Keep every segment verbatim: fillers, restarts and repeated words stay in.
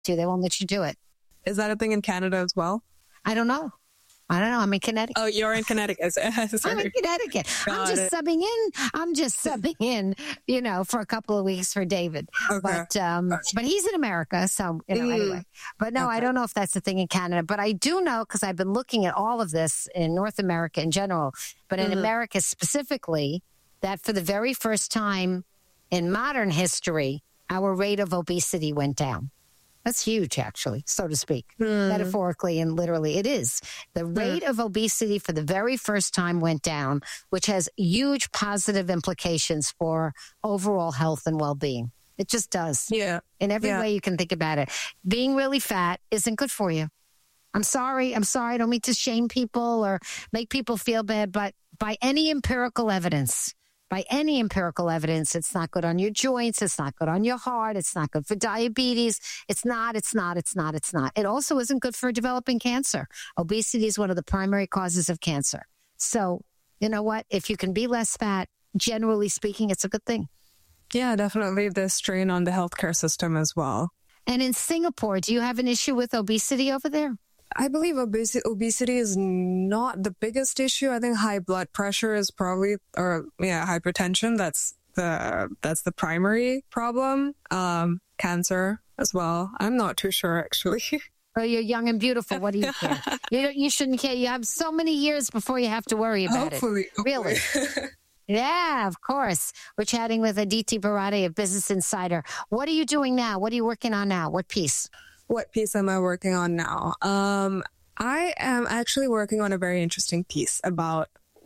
you. They won't let you do it. Is that a thing in Canada as well? I don't know. I don't know. I'm in Connecticut. Oh, you're in Connecticut. I'm in Connecticut. Got I'm just it. subbing in. I'm just subbing in, you know, for a couple of weeks for David. Okay. But um, Gotcha. but he's in America, so you know. Mm. Anyway, but no, Okay. I don't know if that's the thing in Canada. But I do know because I've been looking at all of this in North America in general, but in Mhm. America specifically, that for the very first time in modern history, our rate of obesity went down. That's huge, actually, so to speak, Hmm. metaphorically and literally. It is. The rate of obesity for the very first time went down, which has huge positive implications for overall health and well-being. It just does. Yeah. In every Yeah. way you can think about it. Being really fat isn't good for you. I'm sorry. I'm sorry. I don't mean to shame people or make people feel bad, but by any empirical evidence, by any empirical evidence, it's not good on your joints. It's not good on your heart. It's not good for diabetes. It's not, it's not, it's not, it's not. It also isn't good for developing cancer. Obesity is one of the primary causes of cancer. So, you know what? If you can be less fat, generally speaking, it's a good thing. Yeah, definitely the strain on the healthcare system as well. And in Singapore, do you have an issue with obesity over there? I believe obesity, obesity is not the biggest issue. I think high blood pressure is probably, or yeah, hypertension. That's the that's the primary problem. Um, cancer as well. I'm not too sure actually. Oh, you're young and beautiful. What do you care? you, you shouldn't care. You have so many years before you have to worry about hopefully, it. Really? hopefully. Yeah, of course. We're chatting with Aditi Barade of Business Insider. What are you doing now? What are you working on now? What piece? What piece am I working on now? Um, I am actually working on a very interesting piece about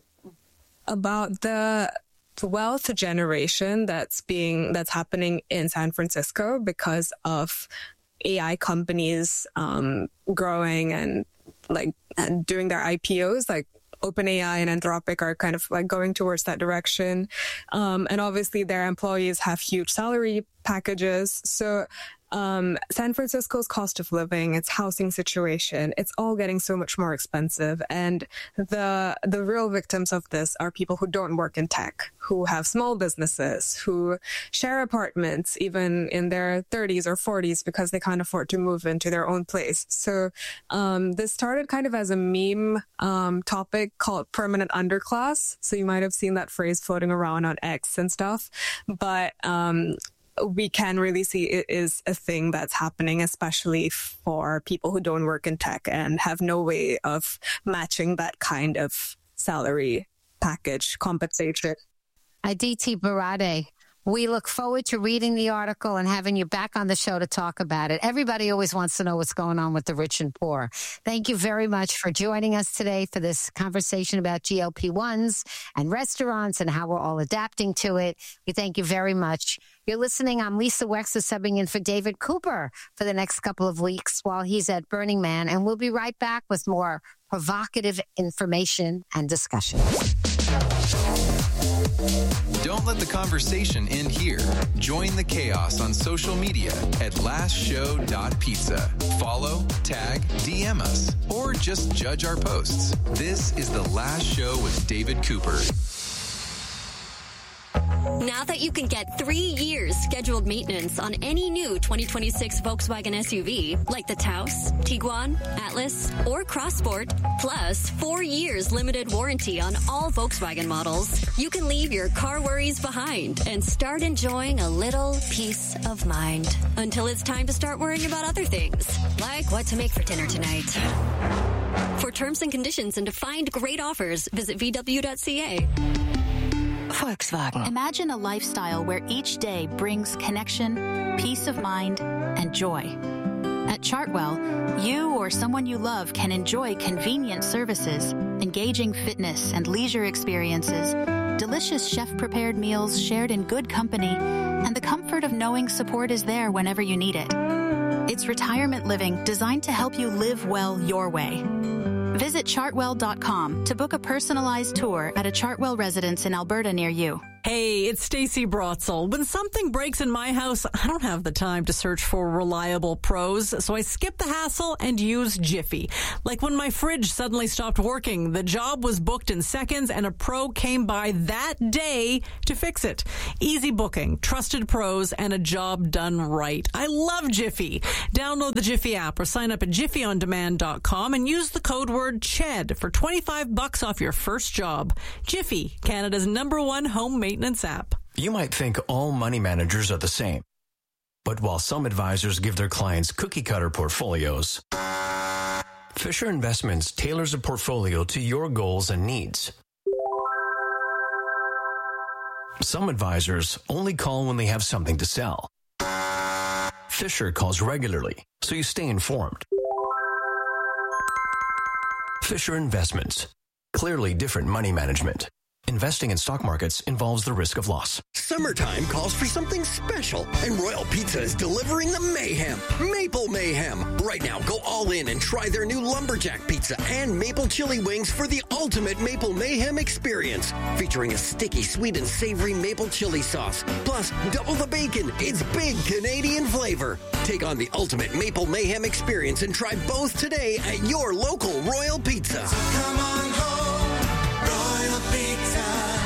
about the wealth generation that's being that's happening in San Francisco because of A I companies um, growing and like and doing their I P Os, like OpenAI and Anthropic are kind of like going towards that direction. Um, and obviously their employees have huge salary packages. So um, San Francisco's cost of living, its housing situation, it's all getting so much more expensive. And the the real victims of this are people who don't work in tech, who have small businesses, who share apartments even in their thirties or forties because they can't afford to move into their own place. So um, this started kind of as a meme um, topic called permanent underclass. So you might have seen that phrase floating around on X and stuff. But um, we can really see it is a thing that's happening, especially for people who don't work in tech and have no way of matching that kind of salary package compensation. Aditi Barade, we look forward to reading the article and having you back on the show to talk about it. Everybody always wants to know what's going on with the rich and poor. Thank you very much for joining us today for this conversation about G L P ones and restaurants and how we're all adapting to it. We thank you very much. You're listening. I'm Lisa Wexler, subbing in for David Cooper for the next couple of weeks while he's at Burning Man. And we'll be right back with more provocative information and discussion. Don't let the conversation end here. Join the chaos on social media at last show dot pizza. Follow, tag, D M us, or just judge our posts. This is The Last Show with David Cooper. Now that you can get three years scheduled maintenance on any new twenty twenty-six Volkswagen S U V, like the Taos, Tiguan, Atlas, or Crossport, plus four years limited warranty on all Volkswagen models, you can leave your car worries behind and start enjoying a little peace of mind until it's time to start worrying about other things, like what to make for dinner tonight. For terms and conditions and to find great offers, visit V W dot C A. Volkswagen. Imagine a lifestyle where each day brings connection, peace of mind, and joy. At Chartwell, you or someone you love can enjoy convenient services, engaging fitness and leisure experiences, delicious chef-prepared meals shared in good company, and the comfort of knowing support is there whenever you need it. It's retirement living designed to help you live well your way. Visit chartwell dot com to book a personalized tour at a Chartwell residence in Alberta near you. Hey, it's Stacey Brotzel. When something breaks in my house, I don't have the time to search for reliable pros, so I skip the hassle and use Jiffy. Like when my fridge suddenly stopped working, the job was booked in seconds and a pro came by that day to fix it. Easy booking, trusted pros, and a job done right. I love Jiffy. Download the Jiffy app or sign up at jiffy on demand dot com and use the code word C H E D for twenty-five bucks off your first job. Jiffy, Canada's number one home maintenance app. You might think all money managers are the same. But while some advisors give their clients cookie-cutter portfolios, Fisher Investments tailors a portfolio to your goals and needs. Some advisors only call when they have something to sell. Fisher calls regularly, so you stay informed. Fisher Investments. Clearly different money management. Investing in stock markets involves the risk of loss. Summertime calls for something special, and Royal Pizza is delivering the mayhem. Maple Mayhem. Right now, go all in and try their new Lumberjack Pizza and Maple Chili Wings for the ultimate Maple Mayhem experience. Featuring a sticky, sweet, and savory maple chili sauce. Plus, double the bacon. It's big Canadian flavor. Take on the ultimate Maple Mayhem experience and try both today at your local Royal Pizza. So come on home, Royal Pizza.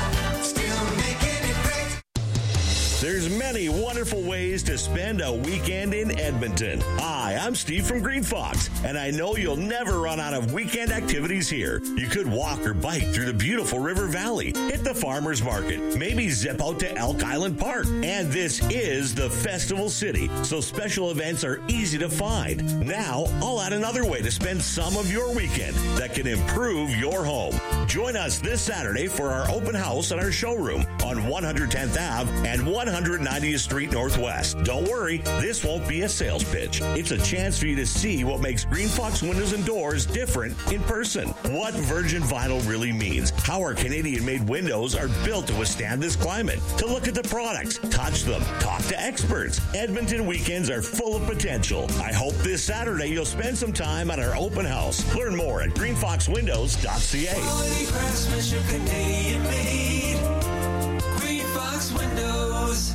There's many wonderful ways to spend a weekend in Edmonton. Hi, I'm Steve from Green Fox, and I know you'll never run out of weekend activities here. You could walk or bike through the beautiful River Valley, hit the farmer's market, maybe zip out to Elk Island Park. And this is the Festival City, so special events are easy to find. Now, I'll add another way to spend some of your weekend that can improve your home. Join us this Saturday for our open house and our showroom on one hundred tenth Avenue and one hundred ninetieth Street Northwest. Don't worry, this won't be a sales pitch. It's a chance for you to see what makes Green Fox Windows and Doors different in person. What virgin vinyl really means, how our Canadian-made windows are built to withstand this climate, to look at the products, touch them, talk to experts. Edmonton weekends are full of potential. I hope this Saturday you'll spend some time at our open house. Learn more at green fox windows dot c a. Quality craftsmanship, Canadian made. Green Fox Windows.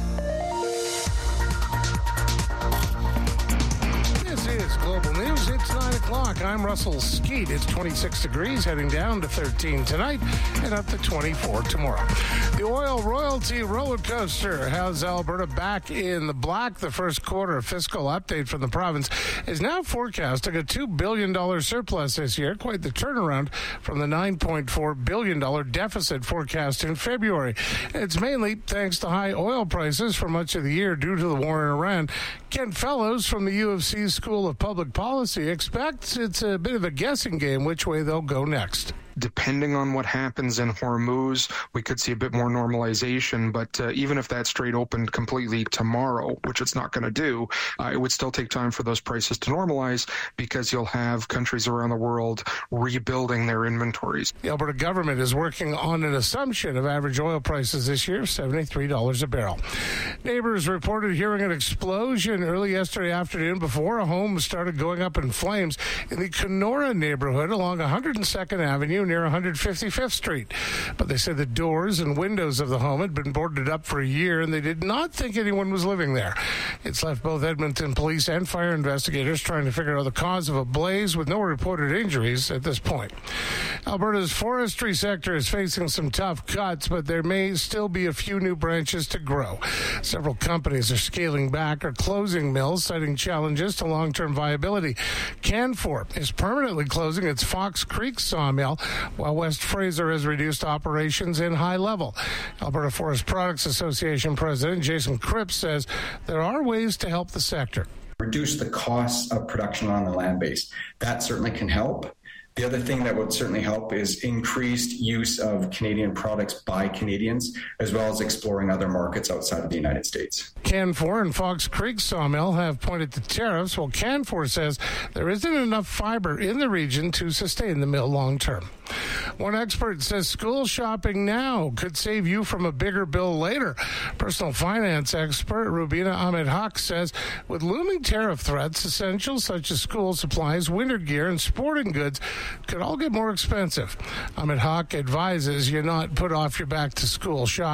This is Global News. It's nine o'clock. I'm Russell Skeet. It's twenty-six degrees, heading down to thirteen tonight and up to twenty-four tomorrow. The oil royalty roller coaster has Alberta back in the black. The first quarter fiscal update from the province is now forecasting a two billion dollars surplus this year, quite the turnaround from the nine point four billion dollars deficit forecast in February. It's mainly thanks to high oil prices for much of the year due to the war in Iran. Kent Fellows from the U of C School of Public Policy expects it's a bit of a guessing game which way they'll go next. Depending on what happens in Hormuz, we could see a bit more normalization. But uh, even if that strait opened completely tomorrow, which it's not going to do, uh, it would still take time for those prices to normalize because you'll have countries around the world rebuilding their inventories. The Alberta government is working on an assumption of average oil prices this year, seventy-three dollars a barrel. Neighbors reported hearing an explosion early yesterday afternoon before a home started going up in flames in the Kenora neighborhood along one hundred second Avenue near one hundred fifty-fifth Street. But they said the doors and windows of the home had been boarded up for a year and they did not think anyone was living there. It's left both Edmonton police and fire investigators trying to figure out the cause of a blaze with no reported injuries at this point. Alberta's forestry sector is facing some tough cuts, but there may still be a few new branches to grow. Several companies are scaling back or closing mills, citing challenges to long-term viability. Canfor is permanently closing its Fox Creek sawmill, while West Fraser has reduced operations in High Level. Alberta Forest Products Association President Jason Cripps says there are ways to help the sector. Reduce the costs of production on the land base. That certainly can help. The other thing that would certainly help is increased use of Canadian products by Canadians, as well as exploring other markets outside of the United States. Canfor and Fox Creek Sawmill have pointed to tariffs, while Canfor says there isn't enough fiber in the region to sustain the mill long term. One expert says school shopping now could save you from a bigger bill later. Personal finance expert Rubina Ahmed Haq says with looming tariff threats, essentials such as school supplies, winter gear, and sporting goods could all get more expensive. Ahmed Haq advises you not put off your back-to-school shopping.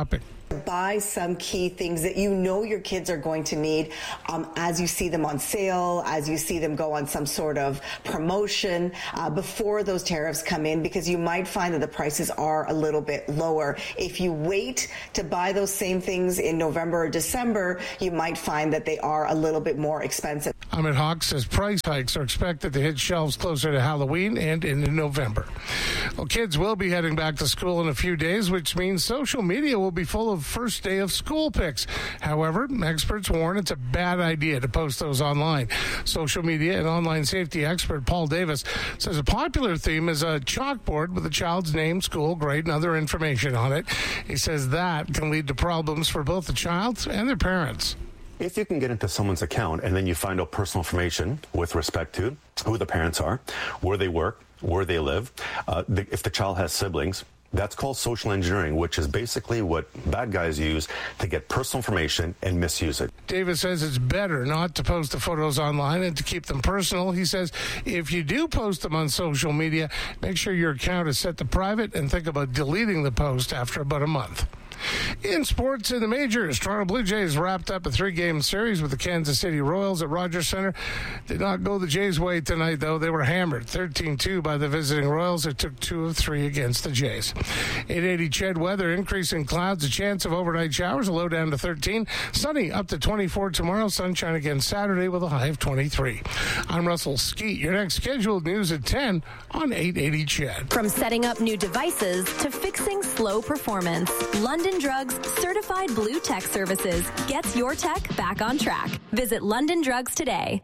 Buy some key things that you know your kids are going to need um, as you see them on sale, as you see them go on some sort of promotion uh, before those tariffs come in, because you might find that the prices are a little bit lower. If you wait to buy those same things in November or December, you might find that they are a little bit more expensive. Amit Hawk says price hikes are expected to hit shelves closer to Halloween and into November. Well, kids will be heading back to school in a few days, which means social media will be full of first day of school pics. However, experts warn it's a bad idea to post those online. Social media and online safety expert Paul Davis says a popular theme is a chalkboard with a child's name, school, grade, and other information on it. He says that can lead to problems for both the child and their parents. If you can get into someone's account and then you find out personal information with respect to who the parents are, where they work, where they live, uh, the, if the child has siblings, that's called social engineering, which is basically what bad guys use to get personal information and misuse it. Davis says it's better not to post the photos online and to keep them personal. He says if you do post them on social media, make sure your account is set to private and think about deleting the post after about a month. In sports, in the majors, Toronto Blue Jays wrapped up a three-game series with the Kansas City Royals at Rogers Center. Did not go the Jays' way tonight, though. They were hammered thirteen two by the visiting Royals. It took two of three against the Jays. eight eighty C H E D weather, increasing clouds, a chance of overnight showers, a low down to thirteen. Sunny up to twenty-four tomorrow. Sunshine again Saturday with a high of twenty-three. I'm Russell Skeet. Your next scheduled news at ten on eight eighty C H E D. From setting up new devices to fixing slow performance, London Drugs Certified Blue Tech Services gets your tech back on track. Visit London Drugs today.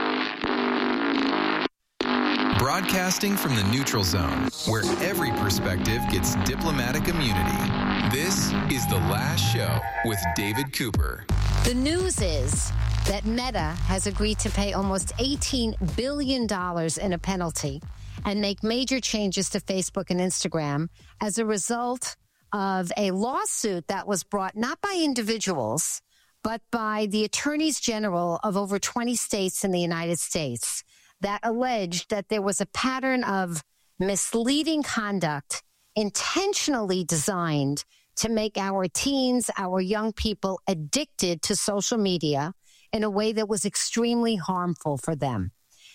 Broadcasting from the neutral zone, where every perspective gets diplomatic immunity. This is The Last Show with David Cooper. The news is that Meta has agreed to pay almost eighteen billion dollars in a penalty and make major changes to Facebook and Instagram as a result of a lawsuit that was brought not by individuals, but by the attorneys general of over twenty states in the United States that alleged that there was a pattern of misleading conduct intentionally designed to make our teens, our young people addicted to social media in a way that was extremely harmful for them.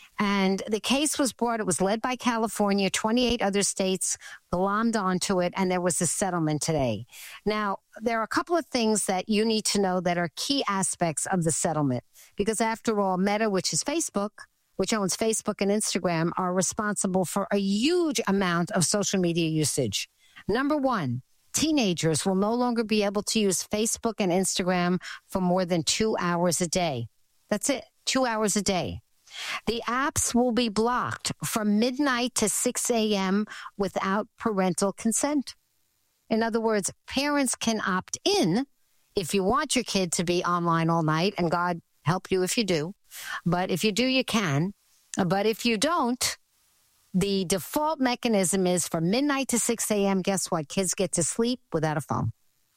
And the case was brought, it was led by California, twenty-eight other states glommed onto it, and there was a settlement today. Now, there are a couple of things that you need to know that are key aspects of the settlement, because after all, Meta, which is Facebook, which owns Facebook and Instagram, are responsible for a huge amount of social media usage. Number one, teenagers will no longer be able to use Facebook and Instagram for more than two hours a day. That's it, two hours a day. The apps will be blocked from midnight to six a.m. without parental consent. In other words, parents can opt in if you want your kid to be online all night, and God help you if you do. But if you do, you can. But if you don't, the default mechanism is from midnight to six a.m., guess what? Kids get to sleep without a phone.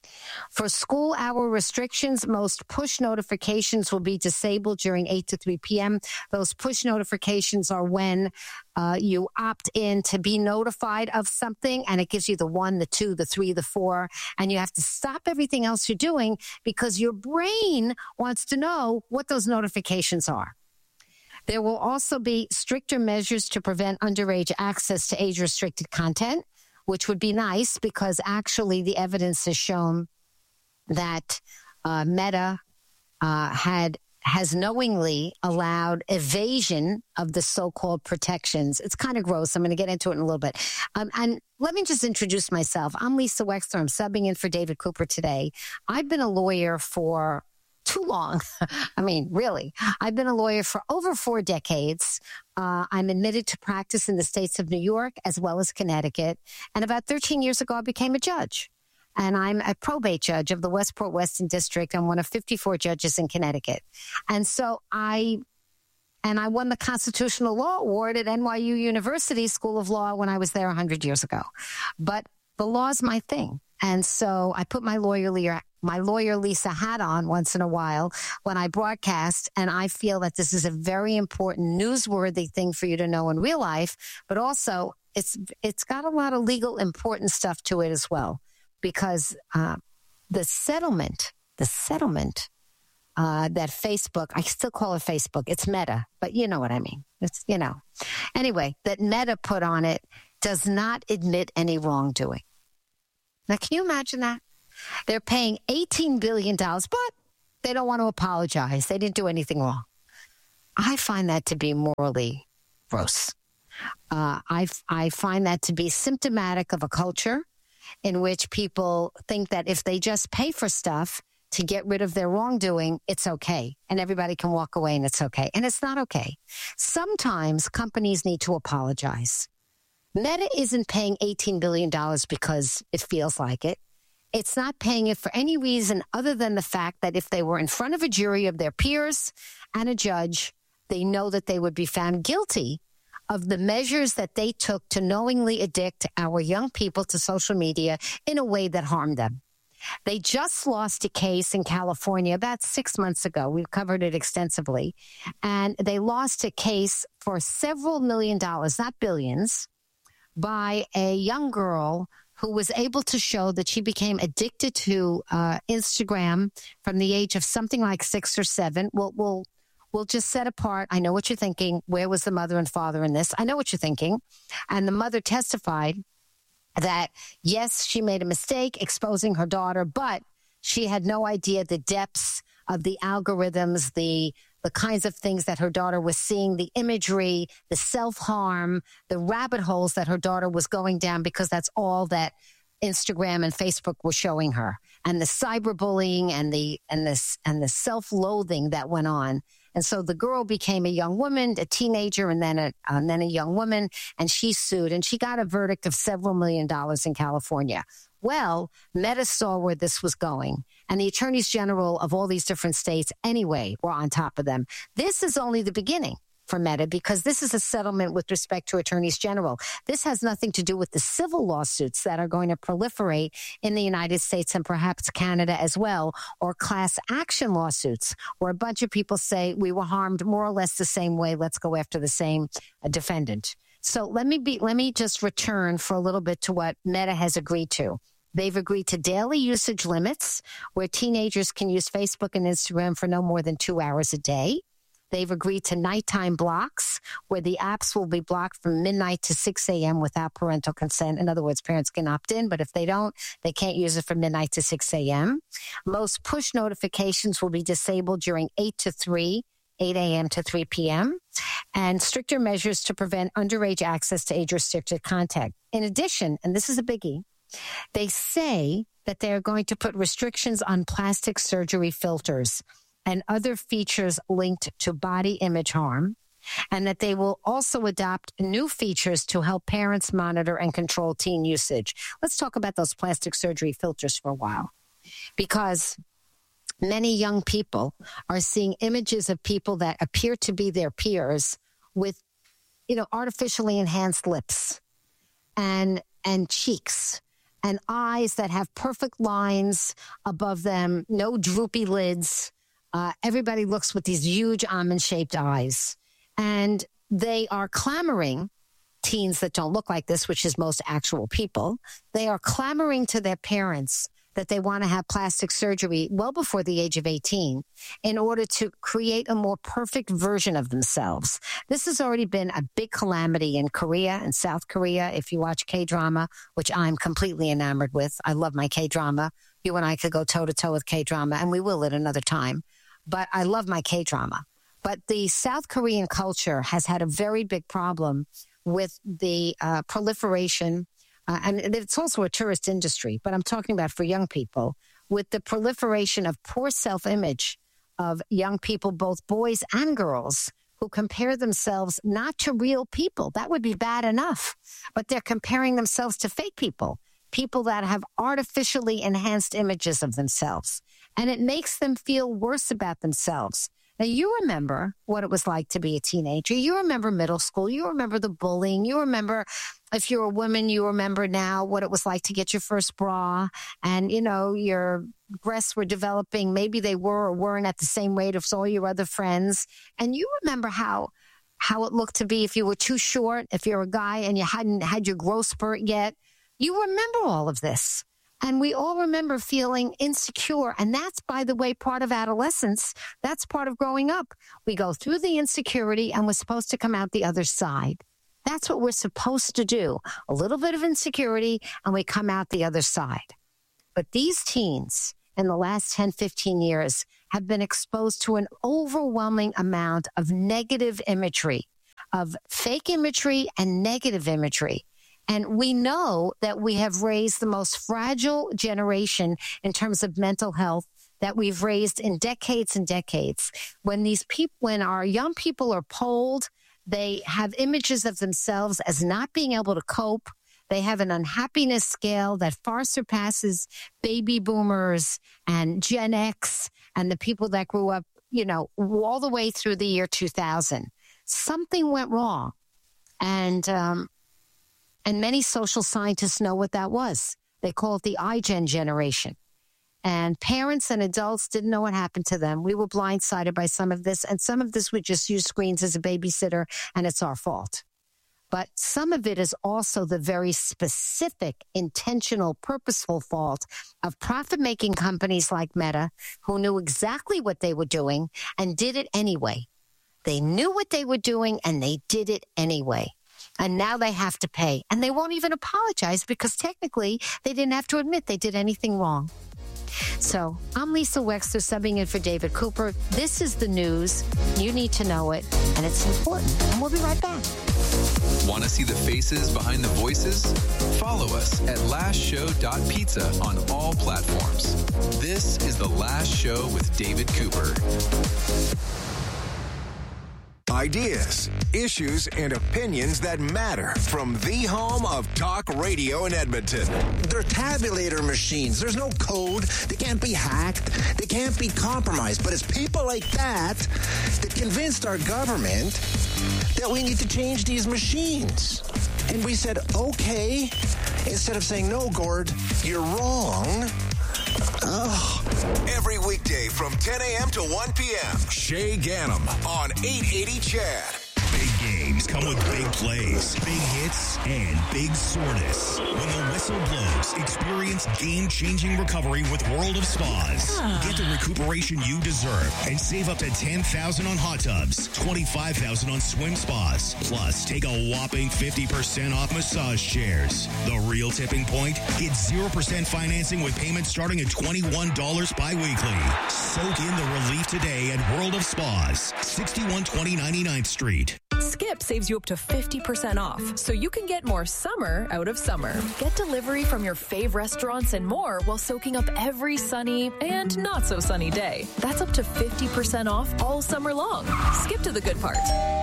For school hour restrictions, most push notifications will be disabled during eight to three p.m. Those push notifications are when uh, you opt in to be notified of something, and it gives you the one, the two, the three, the four, and you have to stop everything else you're doing because your brain wants to know what those notifications are. There will also be stricter measures to prevent underage access to age-restricted content, which would be nice because actually the evidence has shown that uh, Meta uh, had has knowingly allowed evasion of the so-called protections. It's kind of gross. I'm going to get into it in a little bit. Um, and let me just introduce myself. I'm Lisa Wexler. I'm subbing in for David Cooper today. I've been a lawyer for too long. I mean, really. I've been a lawyer for over four decades. Uh, I'm admitted to practice in the states of New York as well as Connecticut. And about thirteen years ago, I became a judge. And I'm a probate judge of the Westport Weston District. I'm one of fifty-four judges in Connecticut. And so I, and I won the Constitutional Law Award at N Y U University School of Law when I was there one hundred years ago. But the law is my thing. And so I put my lawyerly my lawyer Lisa hat on once in a while when I broadcast, and I feel that this is a very important, newsworthy thing for you to know in real life, but also it's it's got a lot of legal important stuff to it as well, because uh, the settlement, the settlement uh, that Facebook, I still call it Facebook, it's Meta, but you know what I mean. It's, you know. Anyway, that Meta put on it does not admit any wrongdoing. Now, can you imagine that? They're paying eighteen billion dollars, but they don't want to apologize. They didn't do anything wrong. I find that to be morally gross. Uh, I, I find that to be symptomatic of a culture in which people think that if they just pay for stuff to get rid of their wrongdoing, it's okay. And everybody can walk away and it's okay. And it's not okay. Sometimes companies need to apologize. Meta isn't paying eighteen billion dollars because it feels like it. It's not paying it for any reason other than the fact that if they were in front of a jury of their peers and a judge, they know that they would be found guilty of the measures that they took to knowingly addict our young people to social media in a way that harmed them. They just lost a case in California about six months ago. We've covered it extensively. And they lost a case for several million dollars, not billions, by a young girl who was able to show that she became addicted to uh, Instagram from the age of something like six or seven. We'll, we'll, we'll just set apart. I know what you're thinking. Where was the mother and father in this? I know what you're thinking. And the mother testified that, yes, she made a mistake exposing her daughter, but she had no idea the depths of the algorithms, the the kinds of things that her daughter was seeing, the imagery, the self-harm, the rabbit holes that her daughter was going down, because that's all that Instagram and Facebook were showing her, and the cyberbullying and the and this and the self-loathing that went on. And so the girl became a young woman, a teenager, and then a and then a young woman, and she sued, and she got a verdict of several million dollars in California. Well, Meta saw where this was going, and the attorneys general of all these different states anyway were on top of them. This is only the beginning for Meta, because this is a settlement with respect to attorneys general. This has nothing to do with the civil lawsuits that are going to proliferate in the United States and perhaps Canada as well, or class action lawsuits where a bunch of people say we were harmed more or less the same way. Let's go after the same uh, defendant. So let me be, let me just return for a little bit to what Meta has agreed to. They've agreed to daily usage limits where teenagers can use Facebook and Instagram for no more than two hours a day. They've agreed to nighttime blocks where the apps will be blocked from midnight to six a.m. without parental consent. In other words, parents can opt in, but if they don't, they can't use it from midnight to six a.m. Most push notifications will be disabled during eight to three, eight a.m. to three p.m., and stricter measures to prevent underage access to age-restricted content. In addition, and this is a biggie, they say that they are going to put restrictions on plastic surgery filters and other features linked to body image harm, and that they will also adopt new features to help parents monitor and control teen usage. Let's talk about those plastic surgery filters for a while, because many young people are seeing images of people that appear to be their peers with, you know, artificially enhanced lips and and cheeks and eyes that have perfect lines above them, no droopy lids. Uh, everybody looks with these huge almond-shaped eyes. And they are clamoring, teens that don't look like this, which is most actual people, they are clamoring to their parents that they want to have plastic surgery well before the age of eighteen in order to create a more perfect version of themselves. This has already been a big calamity in Korea and South Korea. If you watch K-drama, which I'm completely enamored with, I love my K-drama. You and I could go toe-to-toe with K-drama, and we will at another time. But I love my K-drama. But the South Korean culture has had a very big problem with the uh, proliferation, uh, and it's also a tourist industry, but I'm talking about for young people, with the proliferation of poor self-image of young people, both boys and girls, who compare themselves not to real people. That would be bad enough. But they're comparing themselves to fake people, people that have artificially enhanced images of themselves. And it makes them feel worse about themselves. Now, you remember what it was like to be a teenager. You remember middle school. You remember the bullying. You remember, if you're a woman, you remember now what it was like to get your first bra. And, you know, your breasts were developing. Maybe they were or weren't at the same rate as all your other friends. And you remember how how it looked to be if you were too short, if you're a guy and you hadn't had your growth spurt yet. You remember all of this. And we all remember feeling insecure. And that's, by the way, part of adolescence. That's part of growing up. We go through the insecurity and we're supposed to come out the other side. That's what we're supposed to do. A little bit of insecurity and we come out the other side. But these teens in the last ten, fifteen years have been exposed to an overwhelming amount of negative imagery, of fake imagery and negative imagery. And we know that we have raised the most fragile generation in terms of mental health that we've raised in decades and decades. When these people, when our young people are polled, they have images of themselves as not being able to cope. They have an unhappiness scale that far surpasses baby boomers and Gen X and the people that grew up, you know, all the way through the year two thousand. Something went wrong. And, um, and many social scientists know what that was. They call it the iGen generation. And parents and adults didn't know what happened to them. We were blindsided by some of this, and some of this we just use screens as a babysitter, and it's our fault. But some of it is also the very specific, intentional, purposeful fault of profit-making companies like Meta, who knew exactly what they were doing and did it anyway. They knew what they were doing, and they did it anyway. And now they have to pay. And they won't even apologize because technically they didn't have to admit they did anything wrong. So I'm Lisa Wexler, subbing in for David Cooper. This is the news. You need to know it, and it's important. And we'll be right back. Want to see the faces behind the voices? Follow us at last show dot pizza on all platforms. This is The Last Show with David Cooper. Ideas, issues, and opinions that matter from the home of talk radio in Edmonton. They're tabulator machines. There's no code. They can't be hacked. They can't be compromised. But it's people like that that convinced our government that we need to change these machines. And we said, okay, instead of saying, no, Gord, you're wrong. Oh. Every weekday from ten a.m. to one p.m. Shay Ganem on eight eighty C H A D. Big games come with big plays, big hits, and big soreness. When the whistle blows, experience game-changing recovery with World of Spas. Get the recuperation you deserve and save up to ten thousand dollars on hot tubs, twenty-five thousand dollars on swim spas. Plus, take a whopping fifty percent off massage chairs. The real tipping point? Get zero percent financing with payments starting at twenty-one dollars bi-weekly. Soak in the relief today at World of Spas, sixty-one twenty ninety-ninth Street. Skip saves you up to fifty percent off, so you can get more summer out of summer. Get delivery from your fave restaurants and more while soaking up every sunny and not so sunny day. That's up to fifty percent off all summer long. Skip to the good part.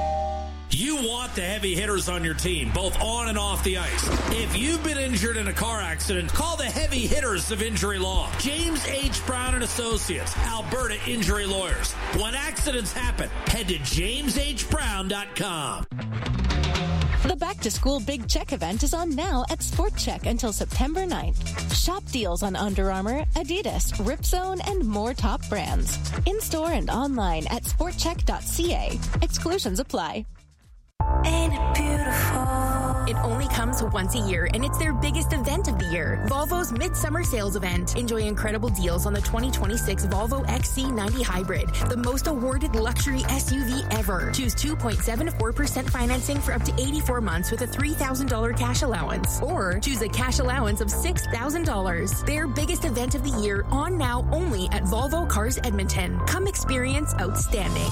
You want the heavy hitters on your team, both on and off the ice. If you've been injured in a car accident, call the heavy hitters of Injury Law. James H. Brown and Associates, Alberta Injury Lawyers. When accidents happen, head to james h brown dot com. The Back to School Big Check event is on now at Sport Check until September ninth. Shop deals on Under Armour, Adidas, Ripzone, and more top brands. In-store and online at sport check dot c a. Exclusions apply. Ain't it beautiful? It only comes once a year, and it's their biggest event of the year. Volvo's Midsummer Sales Event. Enjoy incredible deals on the twenty twenty-six Volvo X C ninety Hybrid, the most awarded luxury S U V ever. Choose two point seven four percent financing for up to eighty-four months with a three thousand dollars cash allowance. Or choose a cash allowance of six thousand dollars. Their biggest event of the year, on now only at Volvo Cars Edmonton. Come experience outstanding.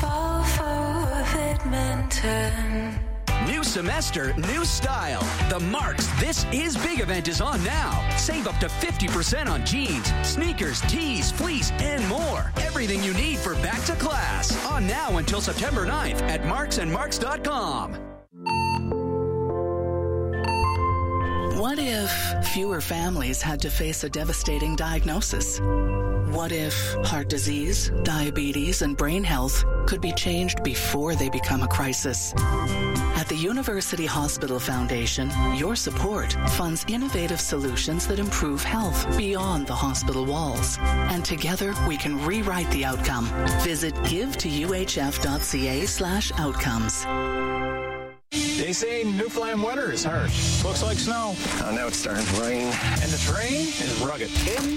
Volvo of Edmonton. New semester, new style. The Marks This Is Big event is on now. Save up to fifty percent on jeans, sneakers, tees, fleece, and more. Everything you need for back to class. On now until September ninth at marks and marks dot com. What if fewer families had to face a devastating diagnosis? What if heart disease, diabetes, and brain health could be changed before they become a crisis? At the University Hospital Foundation, your support funds innovative solutions that improve health beyond the hospital walls. And together, we can rewrite the outcome. Visit give to u h f dot c a slash outcomes. They say Newfoundland winter is harsh. Looks like snow. Oh, now it's starting to rain. And the terrain is rugged.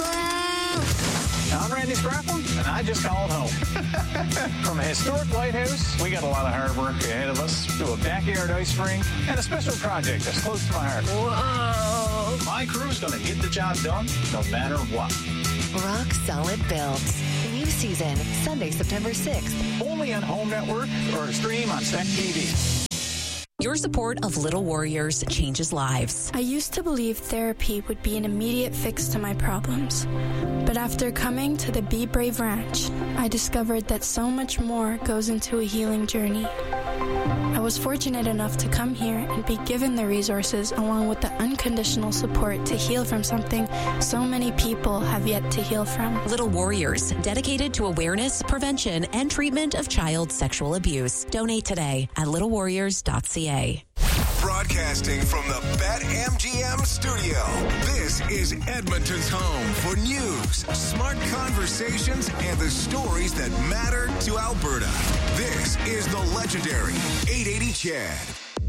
I'm Randy Spraffel, and I just called home. From a historic lighthouse, we got a lot of hard work ahead of us, to a backyard ice rink, and a special project that's close to my heart. Whoa! My crew's going to get the job done, no matter what. Rock Solid Builds. New season, Sunday, September sixth. Only on Home Network or stream on Spec T V. Your support of Little Warriors changes lives. I used to believe therapy would be an immediate fix to my problems. But after coming to the Be Brave Ranch, I discovered that so much more goes into a healing journey. I was fortunate enough to come here and be given the resources along with the unconditional support to heal from something so many people have yet to heal from. Little Warriors, dedicated to awareness, prevention, and treatment of child sexual abuse. Donate today at little warriors dot c a. Broadcasting from the BetMGM studio, this is Edmonton's home for news, smart conversations, and the stories that matter to Alberta. This is the legendary eight eighty Chad.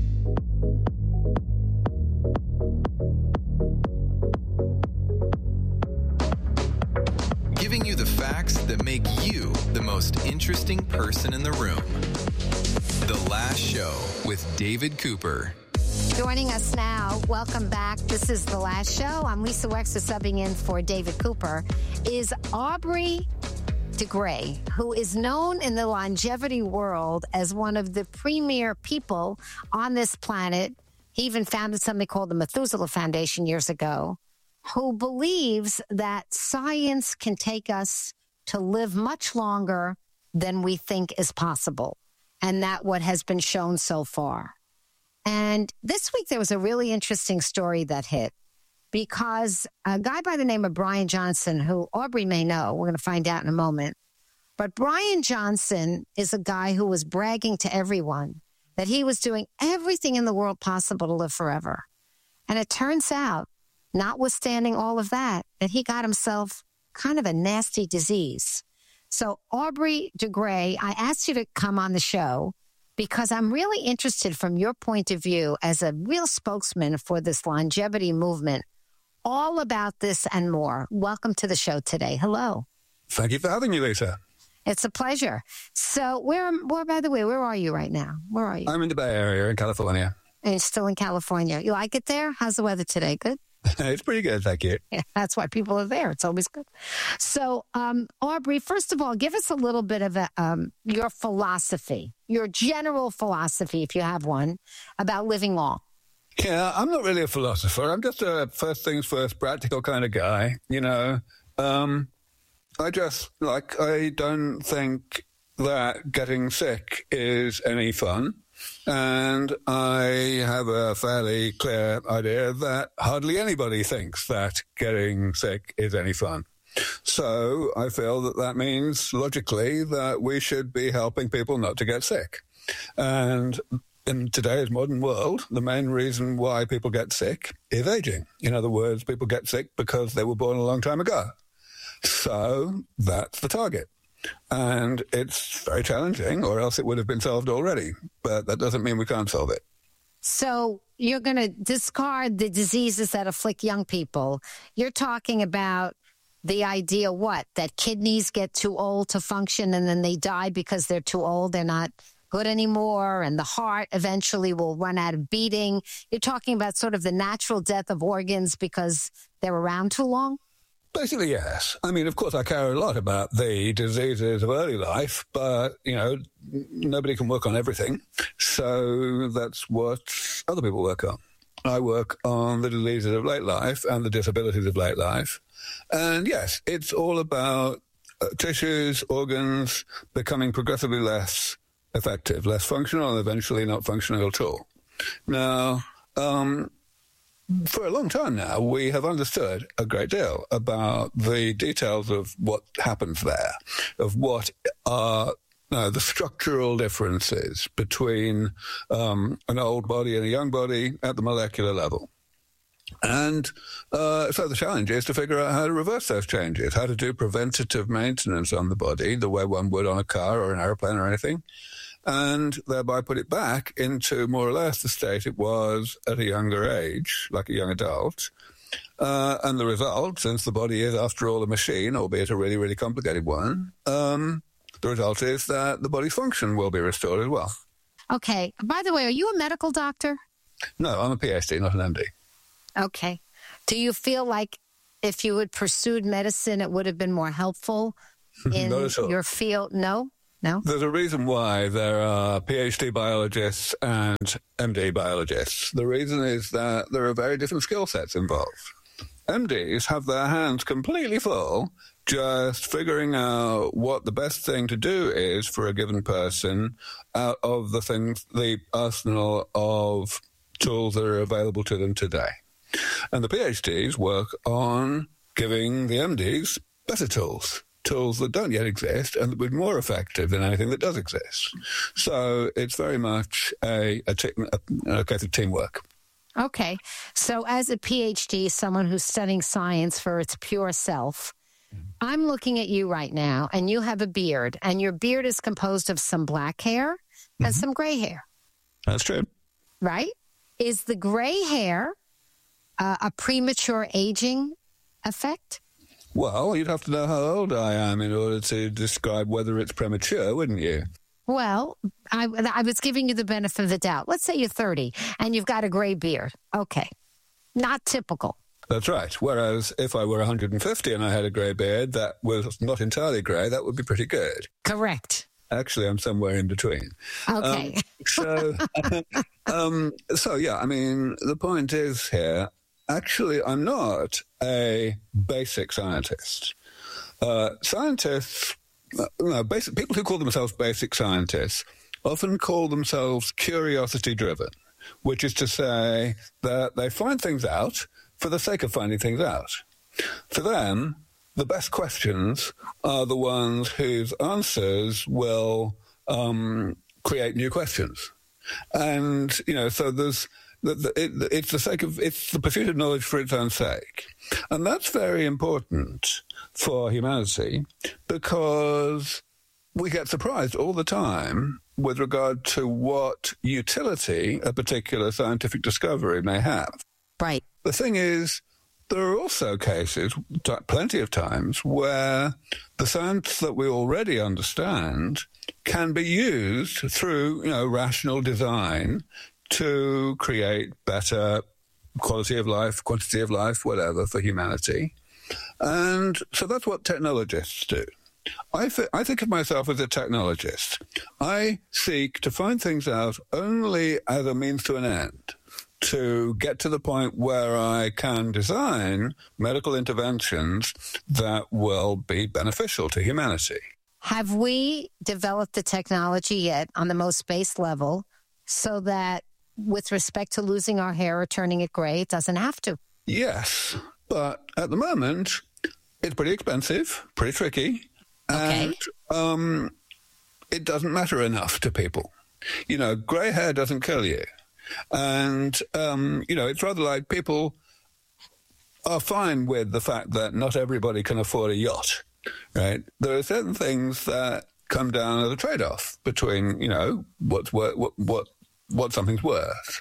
Giving you the facts that make you the most interesting person in the room. The Last Show with David Cooper. Joining us now, welcome back. This is The Last Show. I'm Lisa Wexler, subbing in for David Cooper. Is Aubrey de Grey, who is known in the longevity world as one of the premier people on this planet. He even founded something called the Methuselah Foundation years ago, who believes that science can take us to live much longer than we think is possible. And that what has been shown so far. And this week there was a really interesting story that hit because a guy by the name of Brian Johnson, who Aubrey may know, we're going to find out in a moment, but Brian Johnson is a guy who was bragging to everyone that he was doing everything in the world possible to live forever. And it turns out, notwithstanding all of that, that he got himself kind of a nasty disease. So, Aubrey de Grey, I asked you to come on the show because I'm really interested from your point of view as a real spokesman for this longevity movement, all about this and more. Welcome to the show today. Hello. Thank you for having me, Lisa. It's a pleasure. So, where, where, by the way, where are you right now? Where are you? I'm in the Bay Area in California. And still in California. You like it there? How's the weather today? Good? It's pretty good, thank you. Yeah, that's why people are there. It's always good. So, um, Aubrey, first of all, give us a little bit of a, um, your philosophy, your general philosophy, if you have one, about living long. Yeah, I'm not really a philosopher. I'm just a first things first, practical kind of guy. You know, um, I just, like, I don't think that getting sick is any fun. And I have a fairly clear idea that hardly anybody thinks that getting sick is any fun. So I feel that that means, logically, that we should be helping people not to get sick. And in today's modern world, the main reason why people get sick is aging. In other words, people get sick because they were born a long time ago. So that's the target. And it's very challenging, or else it would have been solved already. But that doesn't mean we can't solve it. So you're going to discard the diseases that afflict young people. You're talking about the idea, what? That kidneys get too old to function and then they die because they're too old. They're not good anymore. And the heart eventually will run out of beating. You're talking about sort of the natural death of organs because they're around too long? Basically, yes. I mean, of course, I care a lot about the diseases of early life, but, you know, nobody can work on everything. So that's what other people work on. I work on the diseases of late life and the disabilities of late life. And yes, it's all about uh, tissues, organs becoming progressively less effective, less functional, and eventually not functional at all. Now, um... for a long time now, we have understood a great deal about the details of what happens there, of what are uh, the structural differences between um, an old body and a young body at the molecular level. And uh, so the challenge is to figure out how to reverse those changes, how to do preventative maintenance on the body the way one would on a car or an airplane or anything, and thereby put it back into more or less the state it was at a younger age, like a young adult. Uh, and the result, since the body is, after all, a machine, albeit a really, really complicated one, um, the result is that the body's function will be restored as well. Okay. By the way, are you a medical doctor? No, I'm a P H D, not an M D. Okay. Do you feel like if you had pursued medicine, it would have been more helpful in your field? No? No? There's a reason why there are P H D biologists and M D biologists. The reason is that there are very different skill sets involved. M Ds have their hands completely full just figuring out what the best thing to do is for a given person out of the things, the arsenal of tools that are available to them today. And the P H Ds work on giving the M Ds better tools, tools that don't yet exist and that would be more effective than anything that does exist. So it's very much a, a, te- a, a case of teamwork. Okay. So as a P H D, someone who's studying science for its pure self, I'm looking at you right now, and you have a beard, and your beard is composed of some black hair and mm-hmm. some gray hair. That's true. Right? Is the gray hair uh, a premature aging effect? Well, you'd have to know how old I am in order to describe whether it's premature, wouldn't you? Well, I, I was giving you the benefit of the doubt. Let's say you're thirty and you've got a gray beard. Okay. Not typical. That's right. Whereas if I were one hundred fifty and I had a grey beard that was not entirely grey, that would be pretty good. Correct. Actually, I'm somewhere in between. Okay. Um, so, um, so, yeah, I mean, the point is here, actually, I'm not a basic scientist. Uh, scientists, uh, no, basic, people who call themselves basic scientists often call themselves curiosity-driven, which is to say that they find things out for the sake of finding things out. For them, the best questions are the ones whose answers will um, create new questions. And, you know, so there's, the, the, it, it's the sake of, it's the pursuit of knowledge for its own sake. And that's very important for humanity because we get surprised all the time with regard to what utility a particular scientific discovery may have. Right. The thing is, there are also cases, plenty of times, where the science that we already understand can be used through, you know, rational design to create better quality of life, quantity of life, whatever, for humanity. And so that's what technologists do. I, th- I think of myself as a technologist. I seek to find things out only as a means to an end, to get to the point where I can design medical interventions that will be beneficial to humanity. Have we developed the technology yet on the most base level so that with respect to losing our hair or turning it gray, it doesn't have to? Yes, but at the moment, it's pretty expensive, pretty tricky, okay. and um, it doesn't matter enough to people. You know, grey hair doesn't kill you. And, um, you know, it's rather like people are fine with the fact that not everybody can afford a yacht, right? There are certain things that come down as a trade-off between, you know, what's worth, what, what, what something's worth.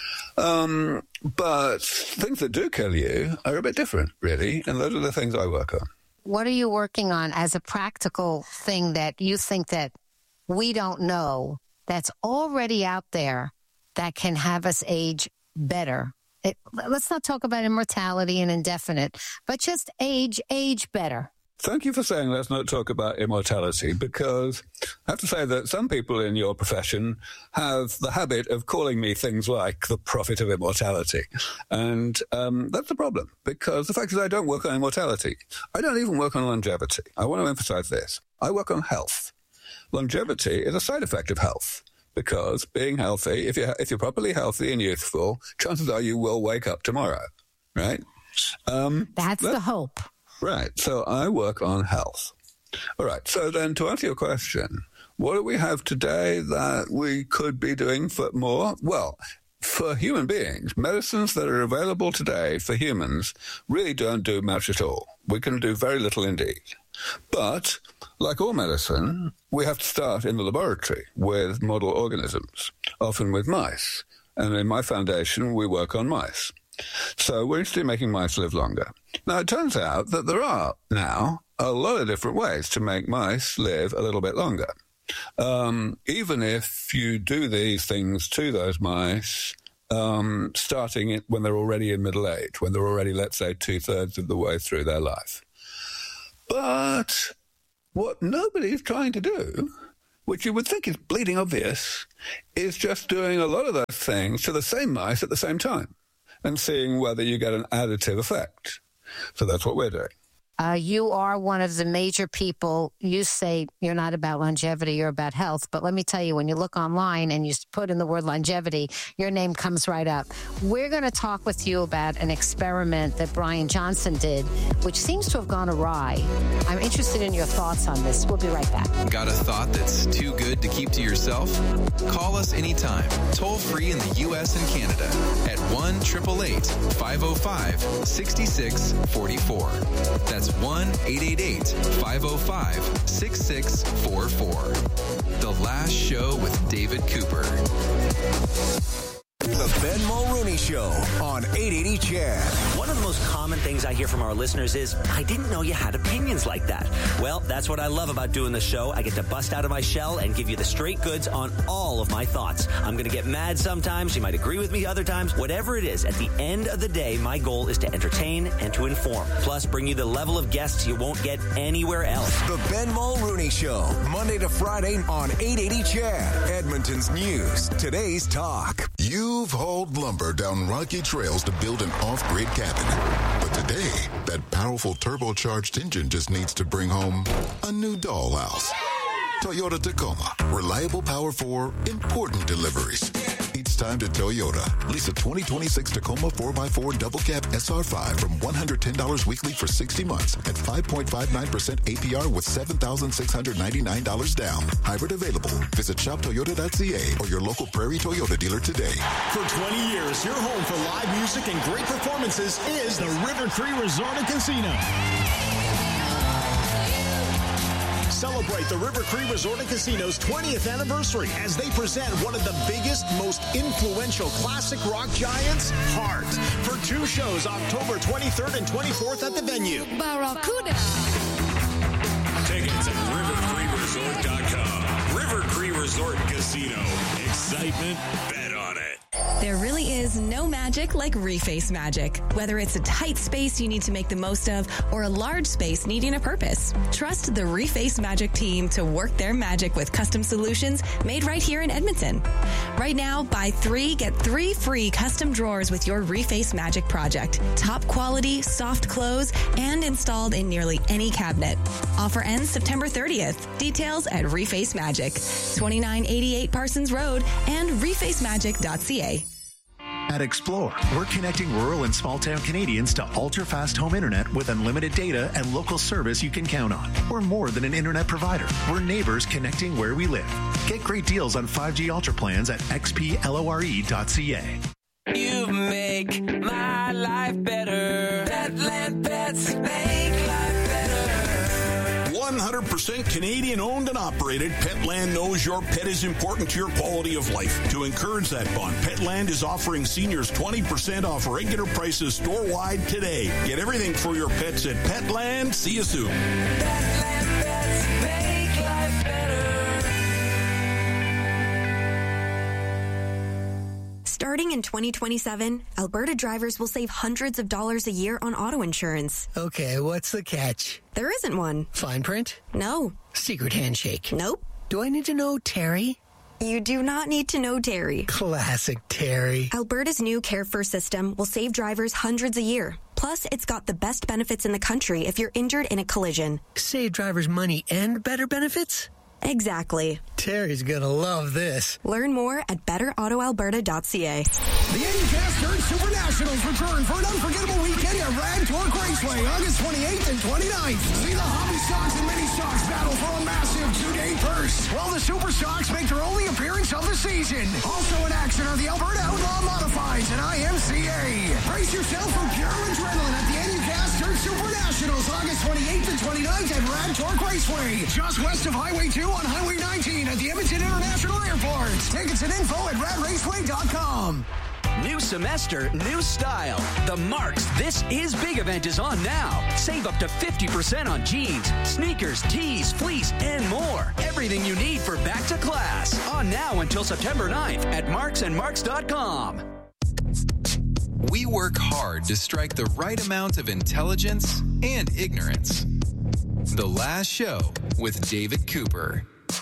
Um, but things that do kill you are a bit different, really, and those are the things I work on. What are you working on as a practical thing that you think that we don't know that's already out there that can have us age better? It, let's not talk about immortality and indefinite, but just age, age better. Thank you for saying let's not talk about immortality, because I have to say that some people in your profession have the habit of calling me things like the prophet of immortality. And um, that's the problem, because the fact is I don't work on immortality. I don't even work on longevity. I want to emphasize this. I work on health. Longevity is a side effect of health. Because being healthy, if you're, if you're properly healthy and youthful, chances are you will wake up tomorrow, right? Um, that's that, the hope. Right. So I work on health. All right. So then to answer your question, what do we have today that we could be doing for more? Well, for human beings, medicines that are available today for humans really don't do much at all. We can do very little indeed. But, like all medicine, we have to start in the laboratory with model organisms, often with mice. And in my foundation, we work on mice. So we're interested in making mice live longer. Now, it turns out that there are now a lot of different ways to make mice live a little bit longer. Um, even if you do these things to those mice, um, starting it when they're already in middle age, when they're already, let's say, two-thirds of the way through their life. But what nobody's trying to do, which you would think is bleeding obvious, is just doing a lot of those things to the same mice at the same time and seeing whether you get an additive effect. So that's what we're doing. Uh, you are one of the major people. You say you're not about longevity, you're about health. But let me tell you, when you look online and you put in the word longevity, your name comes right up. We're going to talk with you about an experiment that Brian Johnson did, which seems to have gone awry. I'm interested in your thoughts on this. We'll be right back. Got a thought that's too good to keep to yourself? Call us anytime, toll free in the U S and Canada at one eight eight eight, five oh five, six six four four. That's one eight eight eight, five oh five, six six four four. The Last Show with David Cooper. The Ben Mulrooney Show on eight eighty C H A D. One of the most common things I hear from our listeners is, I didn't know you had opinions like that. Well, that's what I love about doing the show. I get to bust out of my shell and give you the straight goods on all of my thoughts. I'm going to get mad sometimes. You might agree with me other times. Whatever it is, at the end of the day, my goal is to entertain and to inform. Plus, bring you the level of guests you won't get anywhere else. The Ben Mulrooney Show, Monday to Friday on eight eighty C H A D. Edmonton's news, today's talk. You've hauled lumber down rocky trails to build an off-grid cabin. But today, that powerful turbocharged engine just needs to bring home a new dollhouse. Toyota Tacoma. Reliable power for important deliveries. It's time to Toyota. Lease a twenty twenty-six Tacoma four by four double cab S R five from one hundred ten dollars weekly for sixty months at five point five nine percent A P R with seven thousand six hundred ninety-nine dollars down. Hybrid available. Visit shop toyota dot c a or your local Prairie Toyota dealer today. For twenty years, your home for live music and great performances is the River Cree Resort and Casino. Celebrate the River Cree Resort and Casino's twentieth anniversary as they present one of the biggest, most influential classic rock giants, Heart, for two shows October twenty-third and twenty-fourth at the venue. Barracuda. Tickets at river cree resort dot com. River Cree Resort and Casino. Excitement, bet on it. There really is no magic like Reface Magic. Whether it's a tight space you need to make the most of or a large space needing a purpose, trust the Reface Magic team to work their magic with custom solutions made right here in Edmonton. Right now, buy three, get three free custom drawers with your Reface Magic project. Top quality, soft close, and installed in nearly any cabinet. Offer ends September thirtieth. Details at Reface Magic, twenty-nine eighty-eight Parsons Road and reface magic dot c a. At Explore, we're connecting rural and small-town Canadians to ultra-fast home internet with unlimited data and local service you can count on. We're more than an internet provider. We're neighbors connecting where we live. Get great deals on five G Ultra plans at x p lore dot c a. You make my life better. Petland Pets make life better. one hundred percent Canadian owned and operated, Petland knows your pet is important to your quality of life. To encourage that bond, Petland is offering seniors twenty percent off regular prices store-wide today. Get everything for your pets at Petland. See you soon. Petland Pets make life better. Starting in twenty twenty-seven, Alberta drivers will save hundreds of dollars a year on auto insurance. Okay, what's the catch? There isn't one. Fine print? No. Secret handshake? Nope. Do I need to know Terry? You do not need to know Terry. Classic Terry. Alberta's new Care First system will save drivers hundreds a year. Plus, it's got the best benefits in the country if you're injured in a collision. Save drivers money and better benefits? Exactly. Terry's gonna love this. Learn more at better auto alberta dot c a. The Encast Third Super Nationals return for an unforgettable weekend at Rad Torque Raceway, August twenty-eighth and twenty-ninth. See the hobby stocks and mini stocks battle for a massive two-day purse, while the Super Stocks make their only appearance of the season. Also in action are the Alberta Outlaw Modifieds and I M C A. Brace yourself for pure adrenaline at the Encast Third Super Nationals. Internationals, August twenty-eighth and twenty-ninth at Rad Torque Raceway, just west of Highway two on Highway nineteen at the Edmonton International Airport. Tickets and info at rad raceway dot com. New semester, new style. The Marks This Is Big event is on now. Save up to fifty percent on jeans, sneakers, tees, fleece, and more. Everything you need for back to class. On now until September ninth at marks and marks dot com. We work hard to strike the right amount of intelligence and ignorance. The Last Show with David Cooper.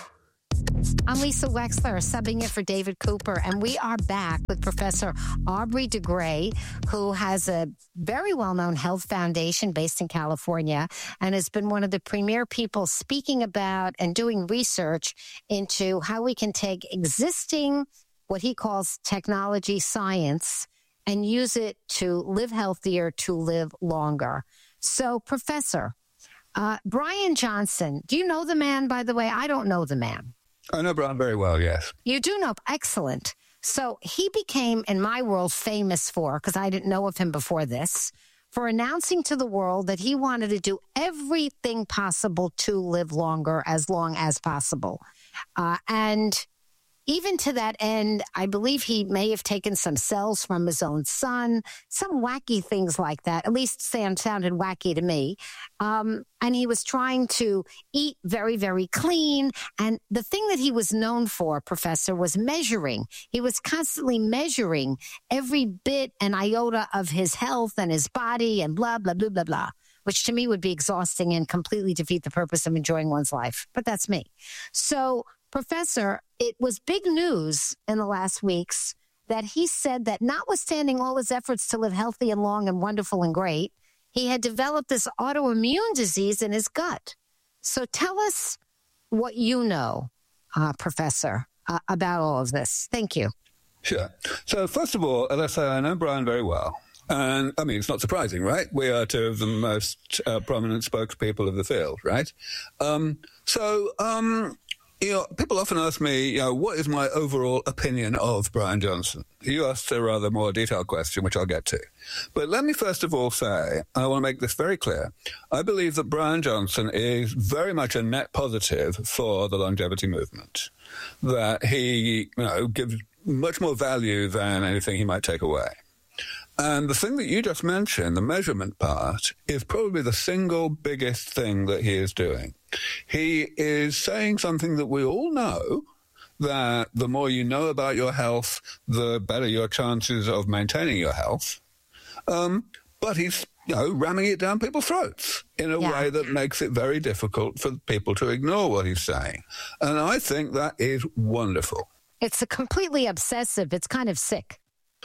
I'm Lisa Wexler, subbing in for David Cooper, and we are back with Professor Aubrey de Grey, who has a very well-known health foundation based in California and has been one of the premier people speaking about and doing research into how we can take existing, what he calls technology science, and use it to live healthier, to live longer. So, Professor, uh, Brian Johnson, do you know the man, by the way? I don't know the man. I know Brian very well, yes. You do know. Excellent. So he became, in my world, famous for, because I didn't know of him before this, for announcing to the world that he wanted to do everything possible to live longer, as long as possible. Uh, and even to that end, I believe he may have taken some cells from his own son, some wacky things like that. At least Sam sounded wacky to me. Um, and he was trying to eat very, very clean. And the thing that he was known for, Professor, was measuring. He was constantly measuring every bit and iota of his health and his body and blah, blah, blah, blah, blah, which to me would be exhausting and completely defeat the purpose of enjoying one's life. But that's me. So, Professor, it was big news in the last weeks that he said that notwithstanding all his efforts to live healthy and long and wonderful and great, he had developed this autoimmune disease in his gut. So tell us what you know, uh, Professor, uh, about all of this. Thank you. Sure. So first of all, as I say, I know Brian very well. And, I mean, it's not surprising, right? We are two of the most uh, prominent spokespeople of the field, right? Um, so... Um, You know, people often ask me, you know, what is my overall opinion of Brian Johnson? You asked a rather more detailed question, which I'll get to. But let me first of all say, I want to make this very clear, I believe that Brian Johnson is very much a net positive for the longevity movement, that he, you know, gives much more value than anything he might take away. And the thing that you just mentioned, the measurement part, is probably the single biggest thing that he is doing. He is saying something that we all know, that the more you know about your health, the better your chances of maintaining your health. Um, but he's, you know, ramming it down people's throats in a yeah. way that makes it very difficult for people to ignore what he's saying. And I think that is wonderful. It's a completely obsessive. It's kind of sick.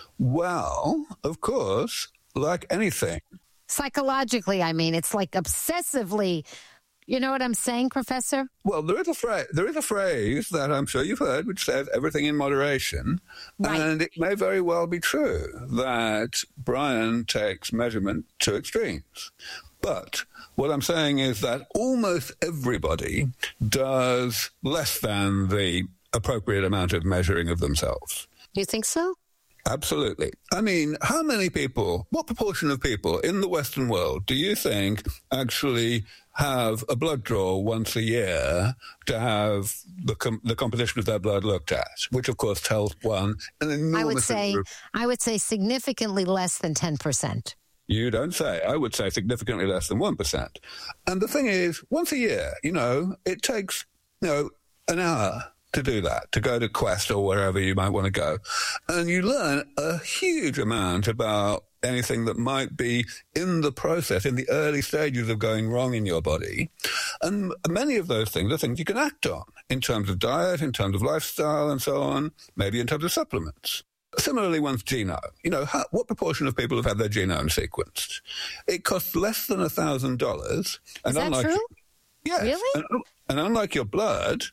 Well, of course, like anything. Psychologically, I mean, it's like obsessively, you know what I'm saying, Professor? Well, there is a phrase, there is a phrase that I'm sure you've heard, which says everything in moderation. Right. And it may very well be true that Brian takes measurement to extremes. But what I'm saying is that almost everybody does less than the appropriate amount of measuring of themselves. Do you think so? Absolutely. I mean, how many people, what proportion of people in the Western world do you think actually have a blood draw once a year to have the com- the composition of their blood looked at, which of course tells one an enormous... I would say, group. I would say significantly less than ten percent. You don't say. I would say significantly less than one percent. And the thing is, once a year, you know, it takes, you know, an hour to do that, to go to Quest or wherever you might want to go. And you learn a huge amount about anything that might be in the process, in the early stages of going wrong in your body. And many of those things are things you can act on in terms of diet, in terms of lifestyle and so on, maybe in terms of supplements. Similarly, one's genome. You know, how, what proportion of people have had their genome sequenced? It costs less than one thousand dollars. Is that unlike, true? Yes. Really? And, and unlike your blood...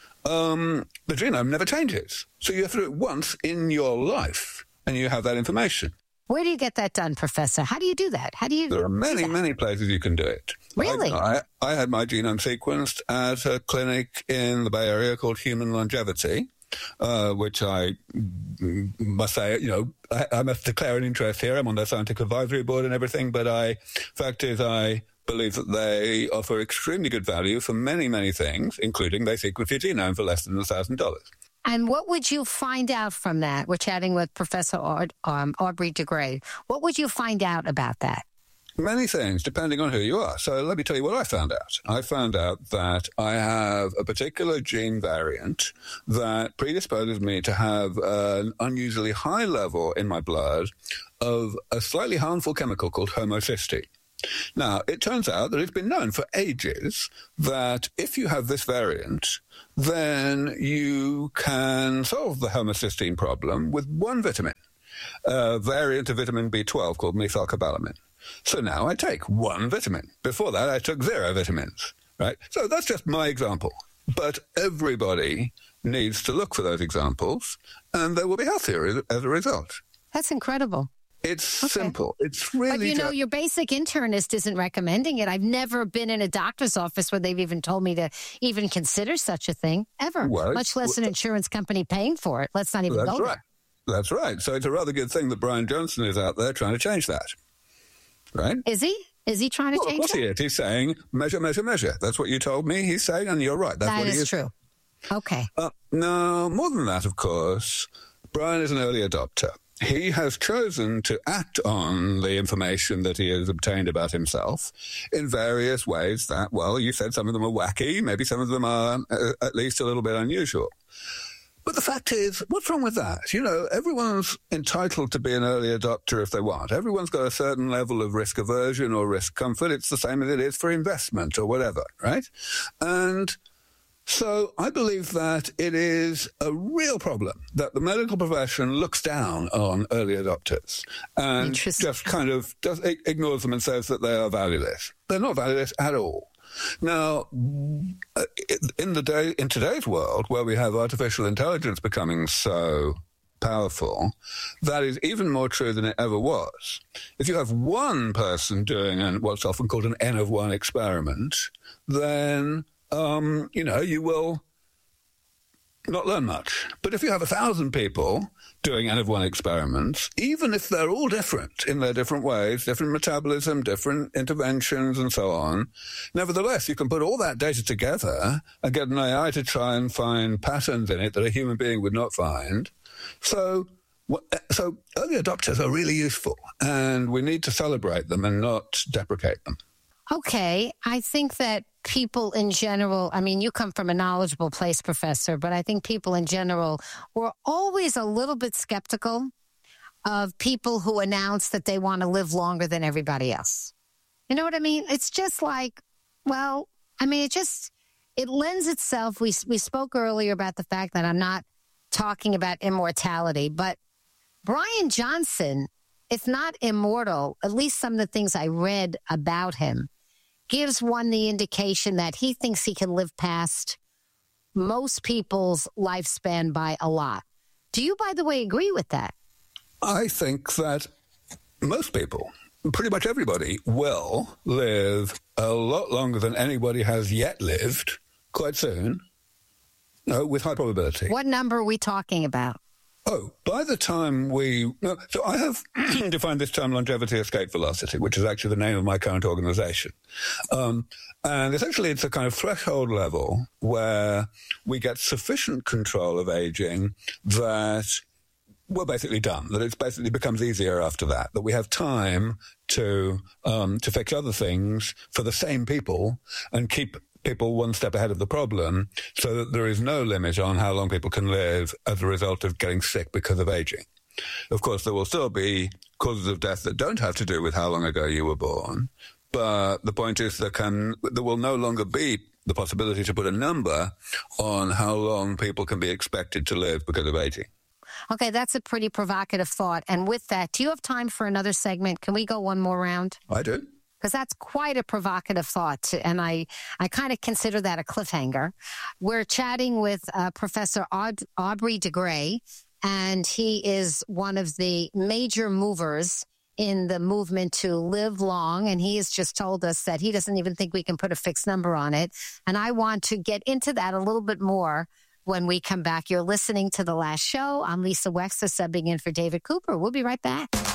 Um, the genome never changes. So you have to do it once in your life, and you have that information. Where do you get that done, Professor? How do you do that? How do you? There are many, many places you can do it. Really? I, I, I had my genome sequenced at a clinic in the Bay Area called Human Longevity, uh, which I must say, you know, I, I must declare an interest here. I'm on their scientific advisory board and everything, but I, fact is, I believe that they offer extremely good value for many, many things, including they sequence your genome for less than one thousand dollars. And what would you find out from that? We're chatting with Professor Aud- um, Aubrey de Grey. What would you find out about that? Many things, depending on who you are. So let me tell you what I found out. I found out that I have a particular gene variant that predisposes me to have an unusually high level in my blood of a slightly harmful chemical called homocysteine. Now, it turns out that it's been known for ages that if you have this variant, then you can solve the homocysteine problem with one vitamin, a variant of vitamin B twelve called methylcobalamin. So now I take one vitamin. Before that, I took zero vitamins, right? So that's just my example. But everybody needs to look for those examples, and they will be healthier as a result. That's incredible. It's okay. simple. It's really... But, you know, just... your basic internist isn't recommending it. I've never been in a doctor's office where they've even told me to even consider such a thing, ever, well, much less an insurance company paying for it. Let's not even that's go right. there. That's right. So it's a rather good thing that Brian Johnson is out there trying to change that. Right? Is he? Is he trying to well, change of course that? He is. He's saying, measure, measure, measure. That's what you told me. He's saying, and you're right. That's that what is he is. true. Okay. Uh, no, more than that, of course, Brian is an early adopter. He has chosen to act on the information that he has obtained about himself in various ways that, well, you said some of them are wacky, maybe some of them are uh, at least a little bit unusual. But the fact is, what's wrong with that? You know, everyone's entitled to be an early adopter if they want. Everyone's got a certain level of risk aversion or risk comfort. It's the same as it is for investment or whatever, right? And so I believe that it is a real problem that the medical profession looks down on early adopters and just kind of does, ignores them and says that they are valueless. They're not valueless at all. Now, in the day, in today's world, where we have artificial intelligence becoming so powerful, that is even more true than it ever was. If you have one person doing an, what's often called an N of one experiment, then, um, you know, you will not learn much. But if you have a thousand people doing N of one experiments, even if they're all different in their different ways, different metabolism, different interventions, and so on, nevertheless, you can put all that data together and get an A I to try and find patterns in it that a human being would not find. So, so early adopters are really useful, and we need to celebrate them and not deprecate them. Okay, I think that people in general, I mean, you come from a knowledgeable place, Professor, but I think people in general were always a little bit skeptical of people who announce that they want to live longer than everybody else. You know what I mean? It's just like, well, I mean, it just, it lends itself. We, we spoke earlier about the fact that I'm not talking about immortality, but Brian Johnson, if not immortal, at least some of the things I read about him, gives one the indication that he thinks he can live past most people's lifespan by a lot. Do you, by the way, agree with that? I think that most people, pretty much everybody, will live a lot longer than anybody has yet lived quite soon. No, with high probability. What number are we talking about? Oh, by the time we... No, so I have defined this term longevity escape velocity, which is actually the name of my current organization. Um, and essentially it's a kind of threshold level where we get sufficient control of aging that we're basically done, that it basically becomes easier after that, that we have time to um, to fix other things for the same people and keep people one step ahead of the problem so that there is no limit on how long people can live as a result of getting sick because of aging. Of course, there will still be causes of death that don't have to do with how long ago you were born, but the point is there can, there will no longer be the possibility to put a number on how long people can be expected to live because of aging. Okay, that's a pretty provocative thought. And with that, do you have time for another segment? Can we go one more round? I do. Because that's quite a provocative thought, and I, I kind of consider that a cliffhanger. We're chatting with uh, Professor Aud- Aubrey de Grey, and he is one of the major movers in the movement to live long, and he has just told us that he doesn't even think we can put a fixed number on it. And I want to get into that a little bit more when we come back. You're listening to The Last Show. I'm Lisa Wexler, subbing in for David Cooper. We'll be right back.